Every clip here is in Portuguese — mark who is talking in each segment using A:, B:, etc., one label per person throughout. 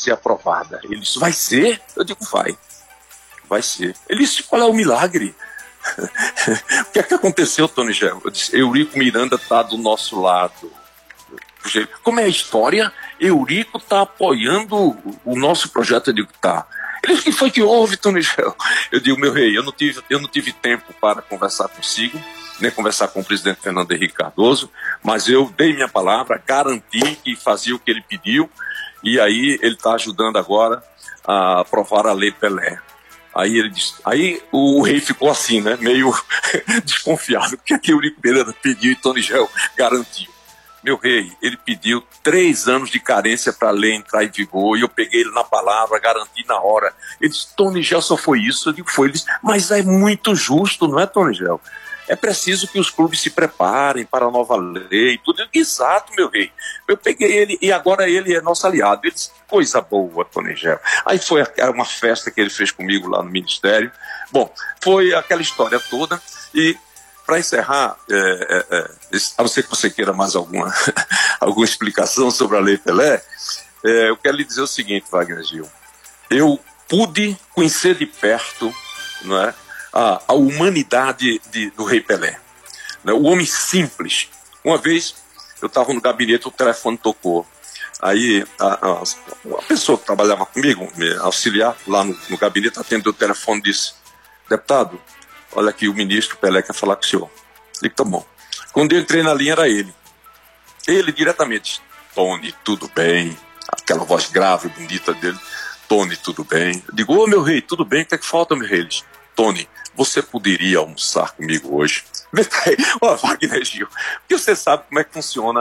A: ser aprovada. Ele disse, vai ser? Eu digo, vai ser. Ele disse, qual é o milagre? O que é que aconteceu, Tony Gel? Eu disse, Eurico Miranda está do nosso lado. Como é a história? Eurico está apoiando o nosso projeto. Eu digo, tá. Ele disse, o que foi que houve, Tony Gel? Eu digo, meu rei, eu não tive tempo para conversar consigo, nem conversar com o presidente Fernando Henrique Cardoso, mas eu dei minha palavra, garanti que fazia o que ele pediu, e aí ele está ajudando agora a aprovar a Lei Pelé. Aí ele disse, aí o rei ficou assim, né, meio desconfiado, porque aqui o Eurico Miranda pediu e Tony Gel garantiu. Meu rei, ele pediu 3 anos de carência para a lei entrar em vigor, e eu peguei ele na palavra, garanti na hora. Ele disse, Tony Gel, só foi isso? Eu digo, foi. Ele disse, mas é muito justo, não é, Tony Gel? É preciso que os clubes se preparem para a nova lei e tudo. Eu digo, exato, meu rei. Eu peguei ele e agora ele é nosso aliado. Ele disse, coisa boa, Tony Gel. Aí foi uma festa que ele fez comigo lá no Ministério. Bom, foi aquela história toda. E para encerrar, a não ser que você queira mais alguma explicação sobre a Lei Pelé, eu quero lhe dizer o seguinte, Wagner Gil. Eu pude conhecer de perto, não é, a humanidade do Rei Pelé, né? O homem simples. Uma vez eu estava no gabinete, o telefone tocou. Aí a pessoa que trabalhava comigo, me auxiliar lá no gabinete, atendeu o telefone e disse, deputado, olha aqui, o ministro Pelé quer falar com o senhor. Eu digo, tá bom. Quando eu entrei na linha era ele. Ele diretamente, Tony, tudo bem? Aquela voz grave, bonita dele. Tony, tudo bem? Eu digo, ô meu rei, tudo bem? O que é que falta, meu rei? Ele diz, Tony, você poderia almoçar comigo hoje? Ó, Wagner Gil, porque você sabe como é que funciona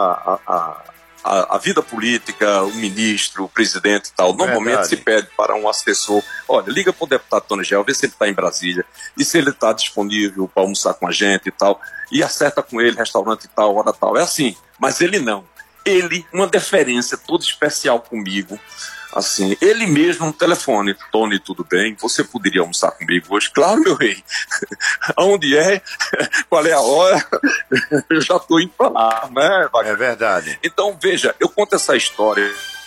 A: a vida política, o ministro, o presidente e tal. Normalmente se pede para um assessor, olha, liga para o deputado Tony Gel, vê se ele está em Brasília, e se ele está disponível para almoçar com a gente e tal, e acerta com ele, restaurante e tal, hora tal. É assim, mas ele não. Ele, uma deferência toda especial comigo, assim, ele mesmo no telefone, Tony, tudo bem? Você poderia almoçar comigo hoje? Claro, meu rei. Aonde é? Qual é a hora? Eu já estou indo para lá, né?
B: É verdade.
A: Então, veja, eu conto essa história.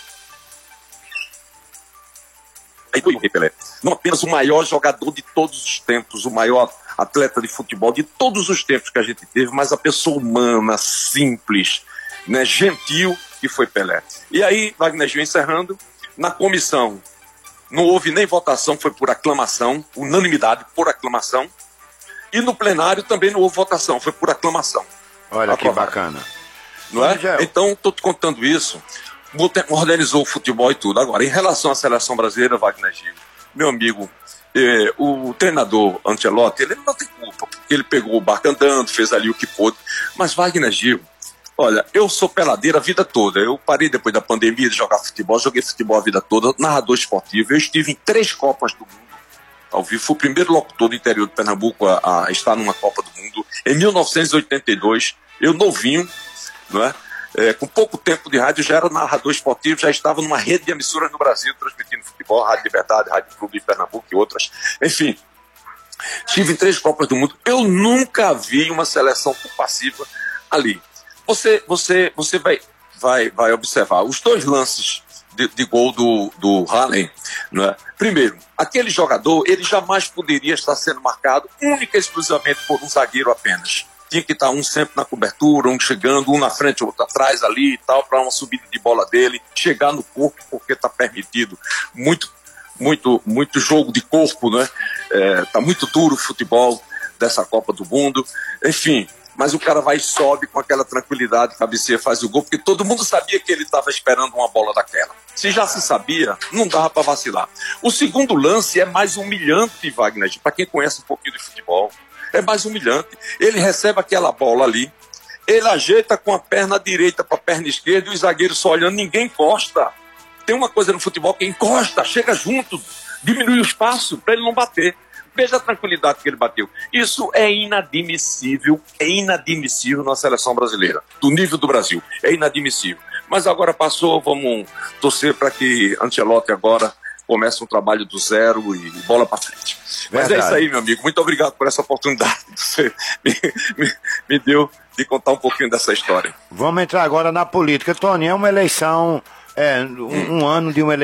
A: Aí foi o Rei Pelé. Não apenas o maior jogador de todos os tempos, o maior atleta de futebol de todos os tempos que a gente teve, mas a pessoa humana, simples, né, gentil, que foi Pelé. E aí, Wagner Gil, encerrando, na comissão não houve nem votação, foi por aclamação, unanimidade, por aclamação. E no plenário também não houve votação, foi por aclamação.
B: Olha aprovado. Que bacana.
A: Não é? Então, estou te contando isso. Organizou o futebol e tudo. Agora, em relação à seleção brasileira, Wagner Gil, meu amigo, o treinador Ancelotti, ele não tem culpa, porque ele pegou o barco andando, fez ali o que pôde. Mas Wagner Gil, olha, eu sou peladeiro a vida toda. Eu parei depois da pandemia de jogar futebol, joguei futebol a vida toda, narrador esportivo. Eu estive em 3 Copas do Mundo ao vivo. Fui o primeiro locutor do interior de Pernambuco a estar numa Copa do Mundo. Em 1982, eu novinho, não é? Com pouco tempo de rádio, já era narrador esportivo, já estava numa rede de emissoras no Brasil, transmitindo futebol, Rádio Liberdade, Rádio Clube de Pernambuco e outras. Enfim, estive em 3 Copas do Mundo. Eu nunca vi uma seleção tão passiva ali. Você vai observar os 2 lances de gol do Haaland, né? Primeiro, aquele jogador, ele jamais poderia estar sendo marcado única e exclusivamente por um zagueiro apenas. Tinha que estar um sempre na cobertura, um chegando, um na frente, outro atrás ali e tal, para uma subida de bola dele, chegar no corpo, porque está permitido muito jogo de corpo, né? Tá muito duro o futebol dessa Copa do Mundo, enfim. Mas o cara vai e sobe com aquela tranquilidade, cabeceia, faz o gol, porque todo mundo sabia que ele estava esperando uma bola daquela. Se já se sabia, não dava para vacilar. O segundo lance é mais humilhante, Wagner, para quem conhece um pouquinho de futebol. É mais humilhante. Ele recebe aquela bola ali, ele ajeita com a perna direita para a perna esquerda e o zagueiro só olhando, ninguém encosta. Tem uma coisa no futebol que encosta, chega junto, diminui o espaço para ele não bater. Veja a tranquilidade que ele bateu. Isso é inadmissível na seleção brasileira, do nível do Brasil. É inadmissível. Mas agora passou, vamos torcer para que Ancelotti agora comece um trabalho do zero e bola para frente. Mas é isso aí, meu amigo. Muito obrigado por essa oportunidade que você me deu de contar um pouquinho dessa história.
B: Vamos entrar agora na política. Tony, é uma eleição, um ano de uma eleição.